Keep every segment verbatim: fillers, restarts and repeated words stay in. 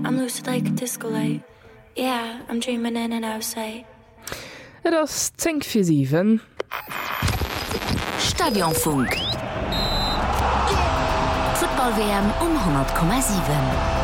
I'm lucid like a disco light. Yeah, I'm dreaming in and out sight. Et ass zéng fir sieben. Stadionfunk. Football-W M um hundert Komma sieben.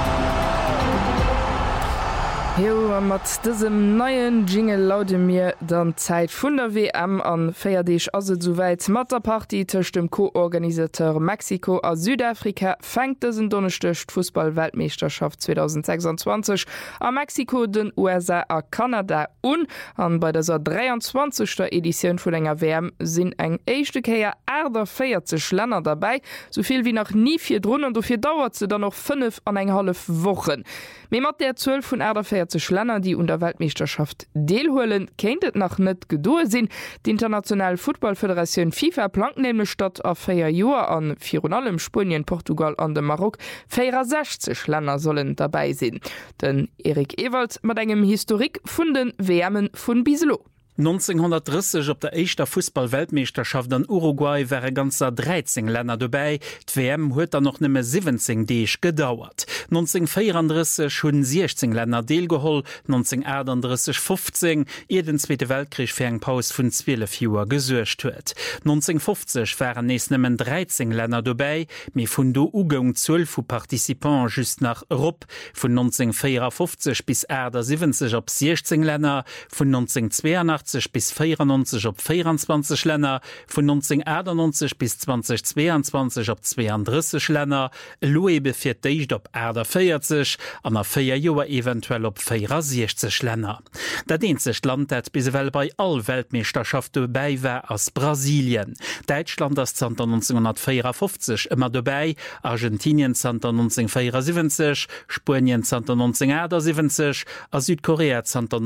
Jo mat dësem neien Jingle laude mir dann Zäit vun der W M an féierdeich as soweit Matterparty tech dem Co-Organisateur Mexiko a Südafrika fängt dëssen donnerstecht Fußball-Weltmeisterschaft zwanzig sechsundzwanzig a Mexiko den U S A a Kanada un an bei der dreiundzwanzigster Edition vun enger W M sinn eng eischchte Käier Äder vierzig Länner dabei, soviel wie nach nie fir Drnnen do fir dauert ze dann noch fünf an eng half Wochen. Me mat der zwölf vun Äder vierzig Länner, die unter Weltmeisterschaft deelhoelen, kennt nach net gedoe sinn. Die internationale Footballföderation FIFA plank nämlich statt a feier Joer an Fionalem Spanien, Portugal an dem Marok vierundsechzig Länner sollen dabei sinn. Den Erik Ewald mat engem Historik vun den W M'en vun Biselo. neunzehnhundertdreißig op der eischter Fußball-Weltmeisterschaft an Uruguay wäre ganzer dreizehn Länner dabei. D'W M huet er noch nimme siebzehn Deeg gedauert. neunzehnhundertvierunddreißig hunn sechzehn Länner deelgeholl, neunzehnhundertachtunddreißig fünfzehn, ehe den Zweite Weltkrieg fir eng Paus vun zwölf Joer gesuercht huet. neunzehnhundertfünfzig wären nees nimmen dreizehn Länner dabei, me vun do Ugung zwölf Partizipant just nach Rupp, vun neunzehnhundertvierundfünfzig bis Äder siebzig op sechzehn Länner, vun neunzehnhundertzweiundachtzig bis vierundneunzig op vierundzwanzig Länner, vun neunzehnhunderteinundneunzig bis zweitausendzweiundzwanzig op zweiunddreißig Länner, Loe befir deicht op Äder vierzig, an a vier Joer eventuell op vierundsechzig Länner. Dat einzig Land, dat biswell bei all Weltmeisterschaften dabei war, as Brasilien. Deutschland as neunzehnhundertvierundfünfzig immer dabei, Argentinien neunzehnhundertvierundsiebzig, Spanien neunzehnhundertsiebzig, a Südkorea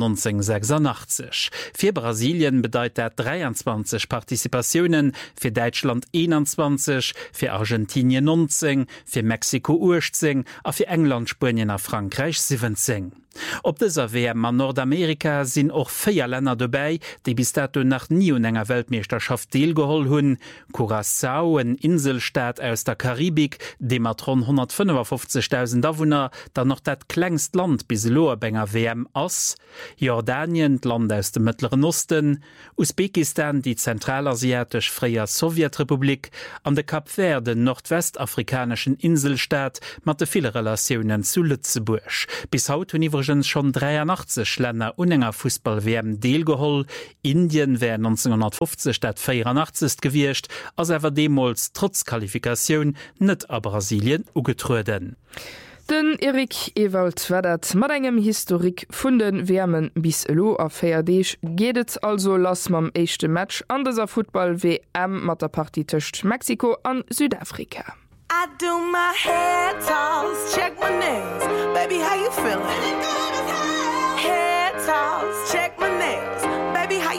neunzehnhundertsechsundachtzig. Für Brasilien bedeutet dreiundzwanzig Partizipationen, für Deutschland einundzwanzig, für Argentinien neunzehn, für Mexiko achtzehn, a für England, Spanien a Frankreich siebzehn. Op dieser W M an Nordamerika sind auch vier Länder dabei, die bis dato nach nie un enger Weltmeisterschaft deelgeholl hunn. Curaçao, ein Inselstaat aus der Karibik, dem hat rund hundertfünfundfünfzigtausend Einwohner, dann noch dat klengst Land bis lo benger W M ass. Jordanien, Land aus dem Mittleren Osten, Usbekistan, die zentralasiatisch freie Sowjetrepublik, an de Kap Verde, den nordwestafrikanischen Inselstaat, mat de viele Relationen zu Lützeburg. Bis haut hun schon dreiundachtzig Länder unenger Fußball-W M deelgeholl. Indien wär neunzehnhundertfünfzig statt vierundachtzig gewircht, as ewer demols trotz Qualifikation net a Brasilien ugetruden. Den Erik Ewald wädert mat engem Historik vun den W M'en bis lo a feierdeich gehtt also lass mam eischchte Match an deser Football-W M mat der Party tëcht Mexiko an Südafrika. I do my hair toss, check my nails. Baby, how you feeling? Hair toss, check my nails. Baby, how you